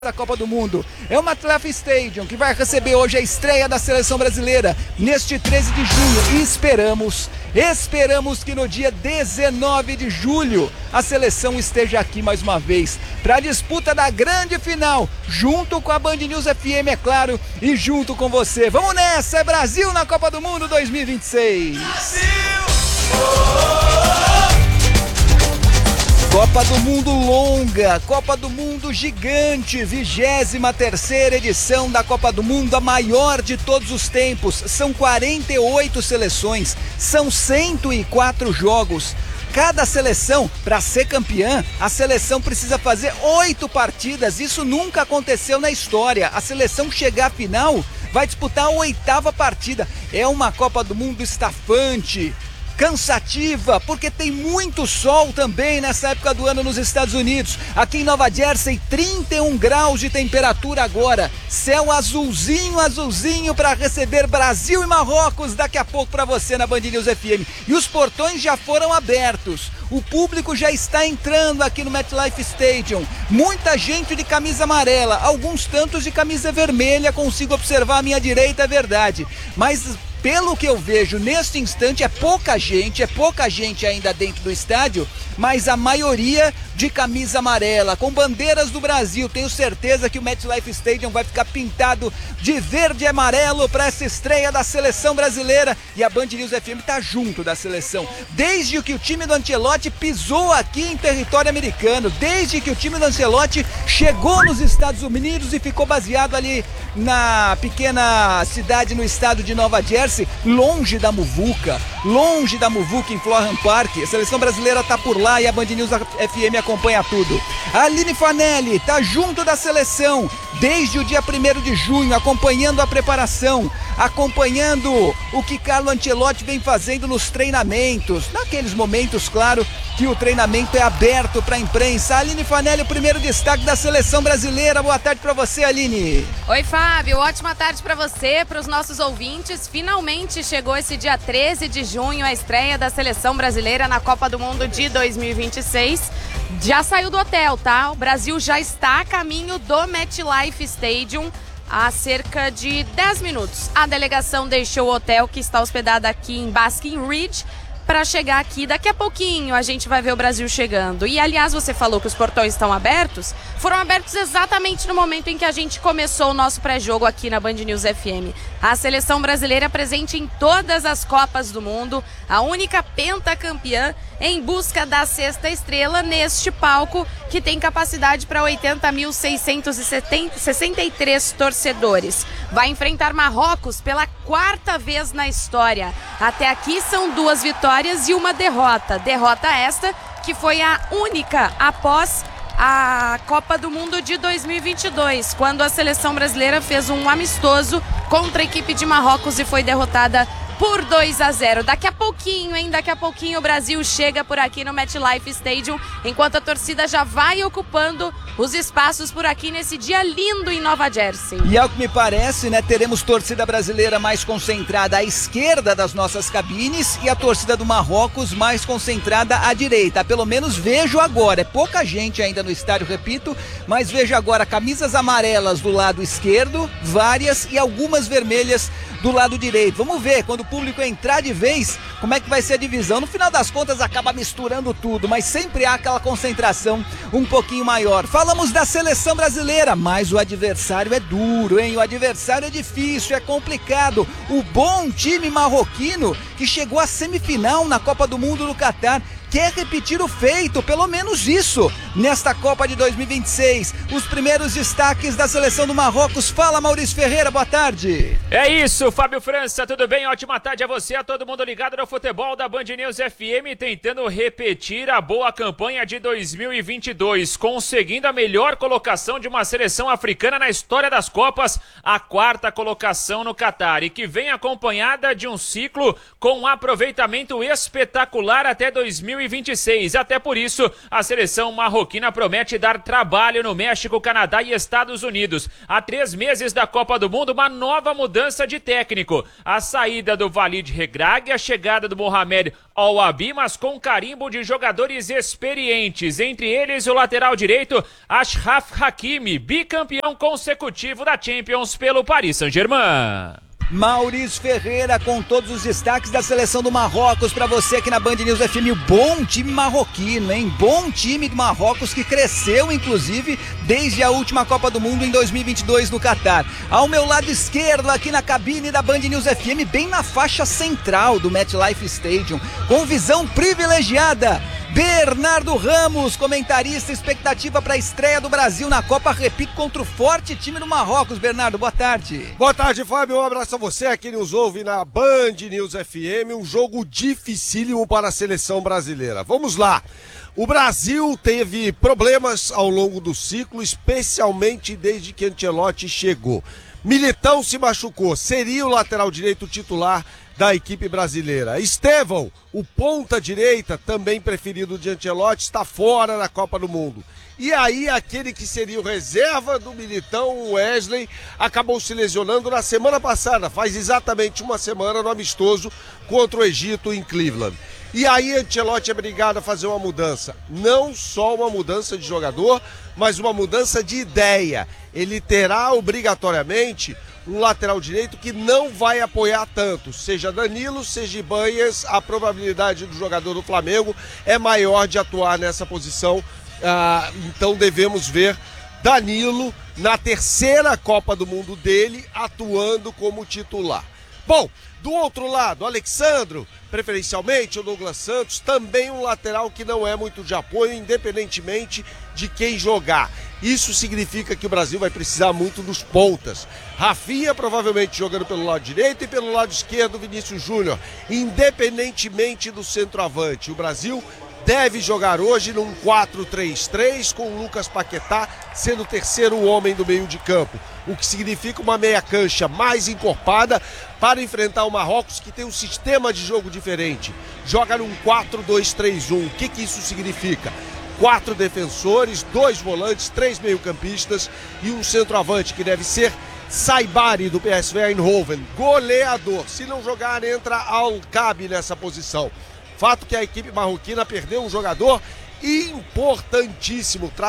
da Copa do Mundo. É o MetLife Stadium que vai receber hoje a estreia da seleção brasileira neste 13 de junho e esperamos que no dia 19 de julho a seleção esteja aqui mais uma vez para a disputa da grande final, junto com a Band News FM, é claro, e junto com você. Vamos nessa, é Brasil na Copa do Mundo 2026. Brasil! Copa do Mundo longa, Copa do Mundo gigante, 23ª edição da Copa do Mundo, a maior de todos os tempos. São 48 seleções, são 104 jogos. Cada seleção, para ser campeã, a seleção precisa fazer 8 partidas. Isso nunca aconteceu na história. A seleção chegar à final vai disputar a 8ª partida. É uma Copa do Mundo estafante, cansativa, porque tem muito sol também nessa época do ano nos Estados Unidos. Aqui em Nova Jersey, 31 graus de temperatura agora. Céu azulzinho para receber Brasil e Marrocos daqui a pouco para você na Band News FM. E os portões já foram abertos. O público já está entrando aqui no MetLife Stadium. Muita gente de camisa amarela, alguns tantos de camisa vermelha. Consigo observar à minha direita, é verdade. Mas pelo que eu vejo neste instante, é pouca gente ainda dentro do estádio, mas a maioria de camisa amarela, com bandeiras do Brasil. Tenho certeza que o MetLife Stadium vai ficar pintado de verde e amarelo para essa estreia da seleção brasileira. E a Band News FM está junto da seleção. Desde que o time do Ancelotti pisou aqui em território americano, desde que o time do Ancelotti chegou nos Estados Unidos e ficou baseado ali na pequena cidade no estado de Nova Jersey, longe da muvuca em Florham Park. A seleção brasileira tá por lá e a Band News FM acompanha tudo. A Aline Fanelli tá junto da seleção desde o dia 1º de junho, acompanhando a preparação, acompanhando o que Carlo Ancelotti vem fazendo nos treinamentos, naqueles momentos, claro, que o treinamento é aberto para a imprensa. Aline Fanelli, o primeiro destaque da seleção brasileira. Boa tarde para você, Aline. Oi, Fábio, ótima tarde para você, para os nossos ouvintes. Finalmente chegou esse dia 13 de junho, a estreia da seleção brasileira na Copa do Mundo de 2026. Já saiu do hotel, tá? O Brasil já está a caminho do MetLife Stadium há cerca de 10 minutos. A delegação deixou o hotel, que está hospedada aqui em Basking Ridge, para chegar aqui. Daqui a pouquinho a gente vai ver o Brasil chegando. E aliás, você falou que os portões estão abertos. Foram abertos exatamente no momento em que a gente começou o nosso pré-jogo aqui na Band News FM. A seleção brasileira presente em todas as Copas do Mundo, a única pentacampeã em busca da 6ª estrela neste palco, que tem capacidade para 80.663 torcedores. Vai enfrentar Marrocos pela 4ª vez na história. Até aqui são 2 vitórias e uma derrota. Derrota esta que foi a única após a Copa do Mundo de 2022, quando a seleção brasileira fez um amistoso contra a equipe de Marrocos e foi derrotada por 2-0. Daqui a pouquinho o Brasil chega por aqui no MetLife Stadium, enquanto a torcida já vai ocupando os espaços por aqui nesse dia lindo em Nova Jersey. E ao que me parece, né, teremos torcida brasileira mais concentrada à esquerda das nossas cabines e a torcida do Marrocos mais concentrada à direita. Pelo menos vejo agora, é pouca gente ainda no estádio, repito, mas vejo agora camisas amarelas do lado esquerdo, várias, e algumas vermelhas do lado direito. Vamos ver, quando o público entrar de vez, como é que vai ser a divisão. No final das contas acaba misturando tudo, mas sempre há aquela concentração um pouquinho maior. Falamos da seleção brasileira, mas o adversário é duro, hein? O adversário é difícil, é complicado. O bom time marroquino, que chegou à semifinal na Copa do Mundo no Catar, quer repetir o feito, pelo menos isso, nesta Copa de 2026. Os primeiros destaques da seleção do Marrocos. Fala, Maurício Ferreira, boa tarde. É isso, Fábio França, tudo bem? Ótima tarde a você, a todo mundo ligado no futebol da Band News FM, tentando repetir a boa campanha de 2022, conseguindo a melhor colocação de uma seleção africana na história das Copas, a 4ª colocação no Catar, e que vem acompanhada de um ciclo com um aproveitamento espetacular até 2026. 2026. Até por isso, a seleção marroquina promete dar trabalho no México, Canadá e Estados Unidos. Há 3 meses da Copa do Mundo, uma nova mudança de técnico. A saída do Walid Regragui, a chegada do Mohamed Al-Wabi, mas com carimbo de jogadores experientes. Entre eles, o lateral direito, Achraf Hakimi, bicampeão consecutivo da Champions pelo Paris Saint-Germain. Maurício Ferreira com todos os destaques da seleção do Marrocos para você aqui na Band News FM. Bom time marroquino, hein? Bom time do Marrocos que cresceu, inclusive, desde a última Copa do Mundo em 2022 no Catar. Ao meu lado esquerdo, aqui na cabine da Band News FM, bem na faixa central do MetLife Stadium, com visão privilegiada, Bernardo Ramos, comentarista, expectativa para a estreia do Brasil na Copa, repito, contra o forte time do Marrocos. Bernardo, boa tarde. Boa tarde, Fábio, um abraço a você que nos ouve na Band News FM, um jogo dificílimo para a seleção brasileira. Vamos lá, o Brasil teve problemas ao longo do ciclo, especialmente desde que Ancelotti chegou. Militão se machucou, seria o lateral direito titular da equipe brasileira. Estevão, o ponta-direita, também preferido de Ancelotti, está fora da Copa do Mundo. E aí, aquele que seria o reserva do Militão, o Wesley, acabou se lesionando na semana passada, faz exatamente uma semana no amistoso contra o Egito em Cleveland. E aí, Ancelotti é obrigado a fazer uma mudança. Não só uma mudança de jogador, mas uma mudança de ideia. Ele terá obrigatoriamente um lateral direito que não vai apoiar tanto, seja Danilo, seja Ibanhas, a probabilidade do jogador do Flamengo é maior de atuar nessa posição, então devemos ver Danilo na terceira Copa do Mundo dele atuando como titular. Bom, do outro lado, Alexandro, preferencialmente o Douglas Santos, também um lateral que não é muito de apoio, independentemente de quem jogar. Isso significa que o Brasil vai precisar muito dos pontas. Rafinha provavelmente jogando pelo lado direito e pelo lado esquerdo Vinícius Júnior, independentemente do centroavante. O Brasil deve jogar hoje num 4-3-3 com o Lucas Paquetá sendo o terceiro homem do meio de campo, o que significa uma meia cancha mais encorpada para enfrentar o Marrocos, que tem um sistema de jogo diferente. Joga num 4-2-3-1. O que isso significa? 4 defensores, 2 volantes, 3 meio-campistas e um centroavante que deve ser Saibari do PSV Eindhoven, goleador. Se não jogar, entra Al-Kabi nessa posição. Fato que a equipe marroquina perdeu um jogador importantíssimo.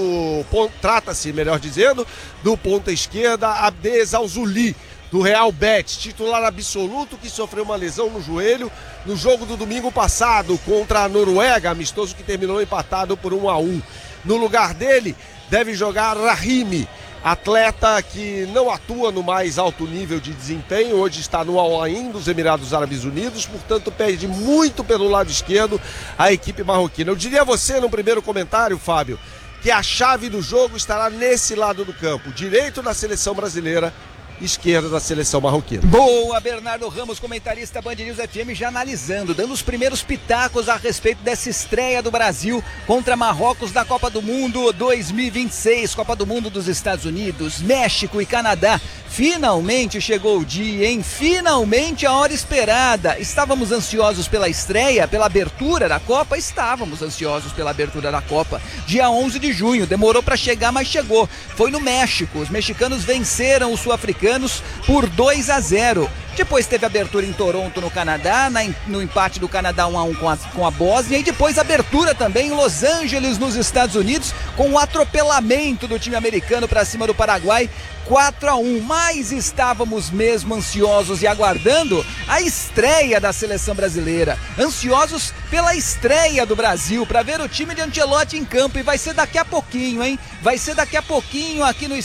Trata-se, melhor dizendo, do ponta esquerda Abdes Al-Zuli, do Real Betis, titular absoluto, que sofreu uma lesão no joelho no jogo do domingo passado contra a Noruega, amistoso que terminou empatado por 1-1. No lugar dele deve jogar Rahimi, atleta que não atua no mais alto nível de desempenho, hoje está no Al Ain dos Emirados Árabes Unidos, portanto perde muito pelo lado esquerdo a equipe marroquina. Eu diria a você no primeiro comentário, Fábio, que a chave do jogo estará nesse lado do campo, direito da seleção brasileira, esquerda da seleção marroquina. Boa, Bernardo Ramos, comentarista Band News FM, já analisando, dando os primeiros pitacos a respeito dessa estreia do Brasil contra Marrocos da Copa do Mundo 2026, Copa do Mundo dos Estados Unidos, México e Canadá. Finalmente chegou o dia, hein? Finalmente a hora esperada. Estávamos ansiosos pela estreia, pela abertura da Copa? Estávamos ansiosos pela abertura da Copa. Dia 11 de junho, demorou para chegar, mas chegou. Foi no México, os mexicanos venceram os sul-africanos por 2-0. Depois teve abertura em Toronto, no Canadá, no empate do Canadá 1-1 com a Bósnia, e depois abertura também em Los Angeles, nos Estados Unidos, com o atropelamento do time americano para cima do Paraguai, 4-1, mas estávamos mesmo ansiosos e aguardando a estreia da seleção brasileira, ansiosos pela estreia do Brasil, para ver o time de Ancelotti em campo, e vai ser daqui a pouquinho, hein? Vai ser daqui a pouquinho aqui no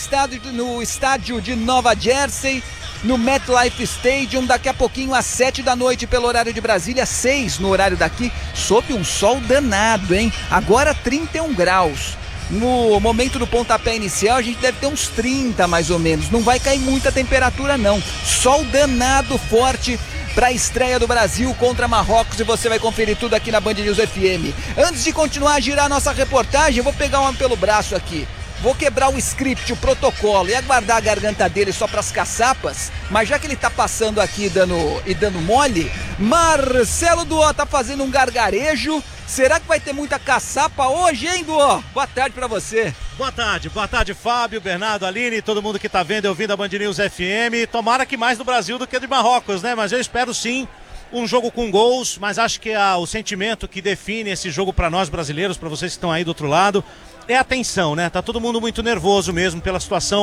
estádio de Nova Jersey, no MetLife Stadium, daqui a pouquinho às 7 da noite pelo horário de Brasília, 6 no horário daqui, sob um sol danado, hein? Agora 31 graus. No momento do pontapé inicial a gente deve ter uns 30 mais ou menos, não vai cair muita temperatura não, sol danado forte para a estreia do Brasil contra Marrocos, e você vai conferir tudo aqui na Band News FM. Antes de continuar a girar nossa reportagem, eu vou pegar um homem pelo braço aqui. Vou quebrar o script, o protocolo e aguardar a garganta dele só pras caçapas, mas já que ele tá passando aqui dando mole, Marcelo Duó tá fazendo um gargarejo. Será que vai ter muita caçapa hoje, hein, Duó? Boa tarde pra você. Boa tarde, Fábio, Bernardo, Aline, todo mundo que tá vendo e ouvindo a Band News FM. Tomara que mais do Brasil do que de Marrocos, né? Mas eu espero sim um jogo com gols, mas acho que o sentimento que define esse jogo pra nós brasileiros, pra vocês que estão aí do outro lado, é a tensão, né? Tá todo mundo muito nervoso mesmo pela situação